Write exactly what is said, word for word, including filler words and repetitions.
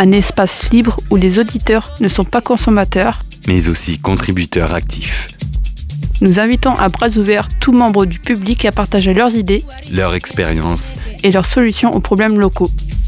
un espace libre où les auditeurs ne sont pas consommateurs, mais aussi contributeurs actifs. Nous invitons à bras ouverts tout membre du public à partager leurs idées, Leur expérience et leurs solutions aux problèmes locaux.